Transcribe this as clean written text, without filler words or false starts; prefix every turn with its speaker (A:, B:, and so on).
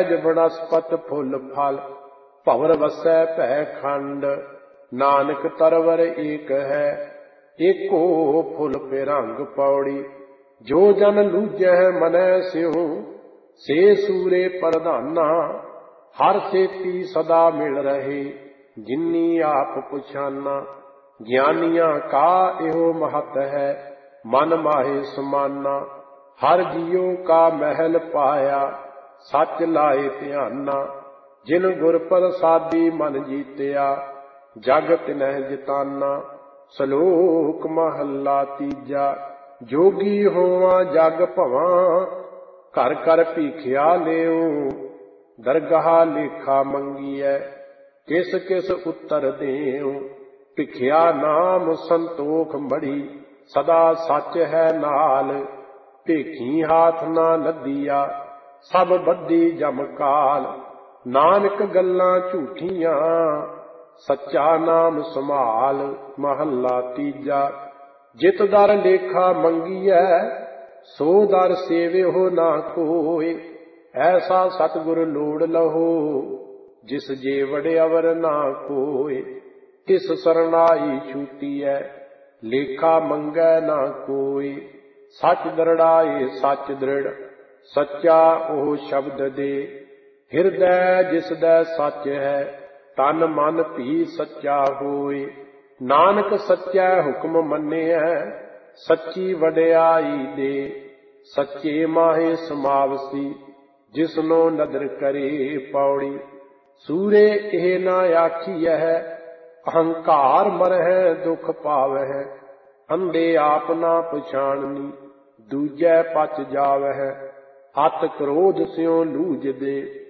A: ਸਹਿਜ ਬਨਸਪਤ ਫੁੱਲ ਫਲ, ਭਵਰ ਵਸੈ ਭੈ ਖੰਡ। ਨਾਨਕ ਤਰਵਰ ਏਕ ਹੈ, ਏਕੋ ਫੁੱਲ ਪਿਰੰਗ ਪੌੜੀ। ਜੋ ਜਨ ਲੂਜੈ ਮਨੈ ਸਿਉ, ਸੇ ਸੂਰੇ ਪ੍ਰਧਾਨਾ। ਹਰ ਸੇਤੀ ਸਦਾ ਮਿਲ ਰਹੇ, ਜਿਨੀ ਆਪ ਪਛਾਨਾ। ਗਿਆਨੀਆਂ ਕਾ ਇਹੋ ਮਹਤ ਹੈ, ਮਨ ਮਾਹੇ ਸਮਾਨਾ। ਹਰ ਜੀਉ ਕਾ ਮਹਿਲ ਪਾਇਆ, ਸੱਚ ਲਾਏ ਧਿਆਨਾ। ਜਿਨ ਗੁਰ ਪ੍ਰਸਾਦੀ ਮਨ ਜੀਤਿਆ, ਜਗ ਤਿਨਹਿ ਜਿਤਾਨਾ। ਸਲੋਕ ਮਹੱਲਾ ਤੀਜਾ। ਜੋਗੀ ਹੋਵਾਂ ਜਗ ਭਵਾਂ, ਘਰ ਘਰ ਭੀਖਿਆ ਲਿਉ। ਦਰਗਾਹ ਲੇਖਾ ਮੰਗੀਐ, ਕਿਸ ਕਿਸ ਉੱਤਰ ਦੇਉ। ਭਿਖਿਆ ਨਾਮ ਸੰਤੋਖ ਮੜੀ, ਸਦਾ ਸੱਚ ਹੈ ਨਾਲ। ਭੇਖੀ ਹਾਥ ਨਾ ਲੱਦੀਆ, ਸਭ ਬੱਧੀ ਜਮ ਕਾਲ। ਨਾਨਕ ਗੱਲਾਂ ਝੂਠੀਆਂ, ਸੱਚਾ ਨਾਮ ਸੰਭਾਲ। ਮਹੱਲਾ ਤੀਜਾ। ਜਿਤ ਦਰ ਲੇਖਾ ਮੰਗੀਐ, ਸੋ ਦਰ ਸੇਵਿਓ ਨਾ ਕੋਇ। ਐਸਾ ਸਤਿਗੁਰ ਲੋੜ ਲਹੋ, ਜਿਸ ਜੇ ਵਡਿਆਵਰ ਨਾ ਕੋਇ। ਤਿਸ ਸਰਨਾਈ ਛੂਟੀਐ, ਲੇਖਾ ਮੰਗੈ ਨਾ ਕੋਇ। ਸੱਚ ਦ੍ਰਿੜਾਏ ਸੱਚ ਦ੍ਰਿੜ, ਸੱਚਾ ਉਹ ਸ਼ਬਦ ਦੇ। ਹਿਰਦੈ ਜਿਸਦੈ ਸੱਚ ਹੈ, ਤਨ ਮਨ ਭੀ ਸੱਚਾ ਹੋਇ। ਨਾਨਕ ਸੱਚੈ ਹੁਕਮ ਮੰਨਿਐ, ਸੱਚੀ ਵਡਿਆਈ ਦੇ। ਸੱਚੇ ਮਾਹੇ ਸਮਾਵਸੀ, ਜਿਸਨੋ ਨਦਰ ਕਰੇ ਪੌੜੀ। ਸੂਰੇ ਇਹ ਨਾ ਆਖੀਐ, ਅਹੰਕਾਰ ਮਰਹਿ ਦੁਖ ਪਾਵਹਿ। ਅੰਧੇ ਆਪ ਨਾ ਪਛਾਣਨੀ, ਦੂਜੈ ਪਚ ਜਾਵਹਿ। ਅਤ ਕ੍ਰੋਧ ਸਿਉ ਲੂਝਦੇ,